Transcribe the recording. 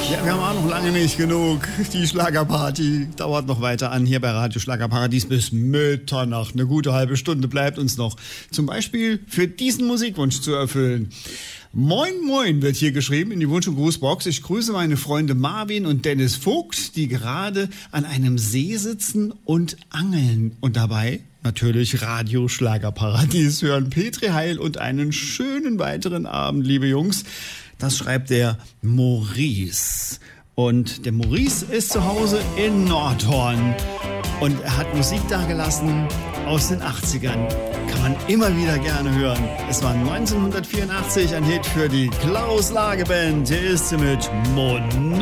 Ja, wir haben auch noch lange nicht genug. Die Schlagerparty dauert noch weiter an hier bei Radio Schlagerparadies bis Mitternacht. Eine gute halbe Stunde bleibt uns noch. Zum Beispiel für diesen Musikwunsch zu erfüllen. Moin Moin wird hier geschrieben in die Wunsch- und Grußbox. Ich grüße meine Freunde Marvin und Dennis Vogt, die gerade an einem See sitzen und angeln. Und dabei natürlich Radio Schlagerparadies hören. Petri Heil und einen schönen weiteren Abend, liebe Jungs. Das schreibt der Maurice. Und der Maurice ist zu Hause in Nordhorn. Und er hat Musik dagelassen aus den 80ern. Kann man immer wieder gerne hören. Es war 1984 ein Hit für die Klaus Lage Band. Hier ist sie mit Mono.